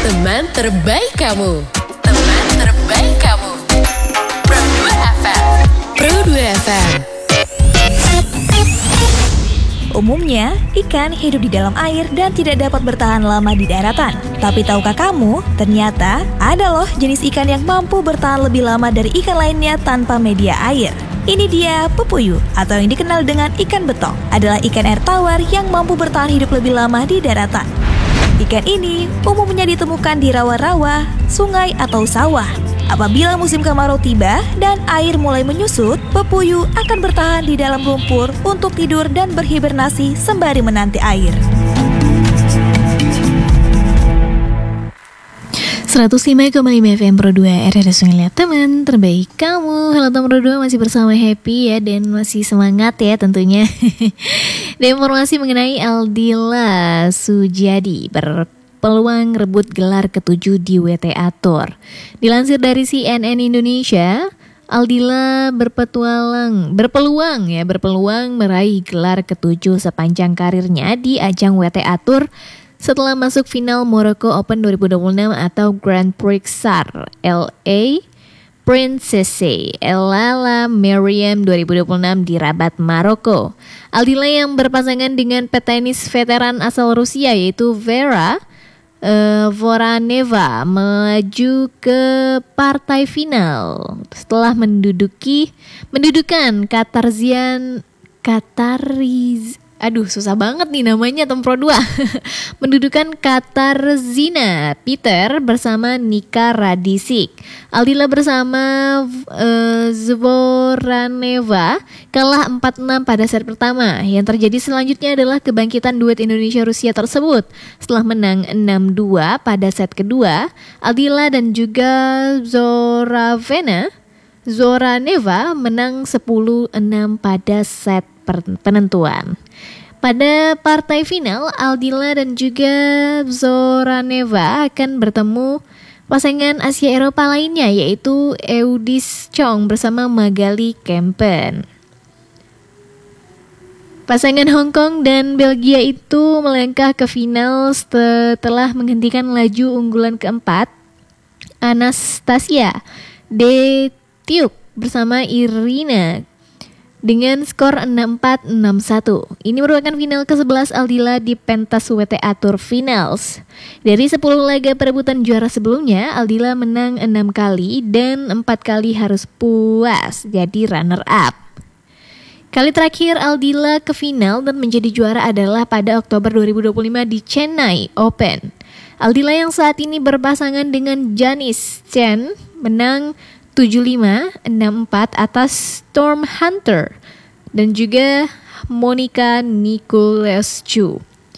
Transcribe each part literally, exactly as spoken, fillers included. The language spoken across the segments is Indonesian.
Teman terbaik kamu. Teman terbaik kamu. Pro dua F M. Pro dua F M. Umumnya, ikan hidup di dalam air dan tidak dapat bertahan lama di daratan. Tapi tahukah kamu, ternyata ada loh jenis ikan yang mampu bertahan lebih lama dari ikan lainnya tanpa media air. Ini dia pepuyu, atau yang dikenal dengan ikan betok, adalah ikan air tawar yang mampu bertahan hidup lebih lama di daratan. Ikan ini umumnya ditemukan di rawa-rawa, sungai atau sawah. Apabila musim kemarau tiba dan air mulai menyusut, pepuyu akan bertahan di dalam lumpur untuk tidur dan berhibernasi sembari menanti air. seratus lima koma lima F M Pro dua R R S Ngeliat Teman terbaik kamu. Halo teman Pro dua, masih bersama Happy ya, dan masih semangat ya tentunya. Dan informasi mengenai Aldila Sujadi berpeluang rebut gelar ketujuh di W T A Tour. Dilansir dari C N N Indonesia, Aldila berpetualang, berpeluang ya, berpeluang meraih gelar ketujuh sepanjang karirnya di ajang W T A Tour setelah masuk final Morocco Open dua ribu dua puluh enam atau Grand Prix Sar L A Princesse Elala Mariam dua ribu dua puluh enam di Rabat, Maroko. Aldila yang berpasangan dengan petenis veteran asal Rusia yaitu Vera uh, Voroneva melaju ke partai final setelah menduduki mendudukan Katarzian Katariz Aduh, susah banget nih namanya tem Pro dua. Mendudukan Katarzyna Peter bersama Nika Radicic. Aldila bersama uh, Zvoraneva kalah empat enam pada set pertama. Yang terjadi selanjutnya adalah kebangkitan duet Indonesia-Rusia tersebut. Setelah menang enam dua pada set kedua, Aldila dan juga Zoravena Zoraneva menang sepuluh enam pada set penentuan. Pada partai final, Aldila dan juga Zoraneva akan bertemu pasangan Asia Eropa lainnya yaitu Eudis Chong bersama Magali Kempen. Pasangan Hong Kong dan Belgia itu melangkah ke final setelah menghentikan laju unggulan keempat Anastasia Detiuk bersama Irina dengan skor enam empat enam satu. Ini merupakan final kesebelas Aldila di pentas W T A Tour Finals. Dari sepuluh laga perebutan juara sebelumnya, Aldila menang enam kali dan empat kali harus puas jadi runner up. Kali terakhir Aldila ke final dan menjadi juara adalah pada Oktober dua ribu dua puluh lima di Chennai Open. Aldila yang saat ini berpasangan dengan Janice Chen menang tujuh lima enam empat atas Storm Hunter dan juga Monica Niculescu.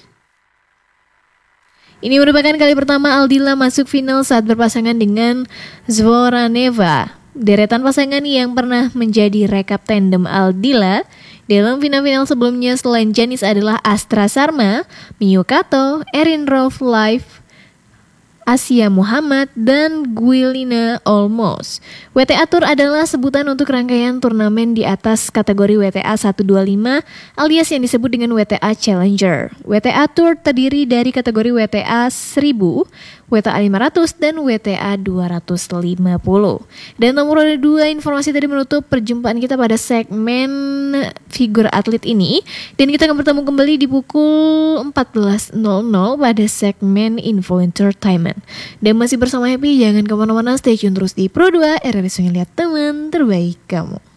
Ini merupakan kali pertama Aldila masuk final saat berpasangan dengan Zvoraneva. Deretan pasangan yang pernah menjadi rekap tandem Aldila dalam final-final sebelumnya selain Janice adalah Astra Sharma, Miyu Kato, Erin Rolf Live, Asia Muhammad, dan Guilina Olmos. W T A Tour adalah sebutan untuk rangkaian turnamen di atas kategori W T A seratus dua puluh lima alias yang disebut dengan W T A Challenger. W T A Tour terdiri dari kategori W T A seribu, W T A lima ratus, dan W T A dua ratus lima puluh. Dan nomor dua informasi tadi menutup perjumpaan kita pada segmen figur atlet ini. Dan kita akan bertemu kembali di pukul empat belas nol nol pada segmen Info Entertainment. Dan masih bersama Happy, jangan kemana-mana, stay tune terus di Pro dua R R S Ngeliat Teman terbaik kamu.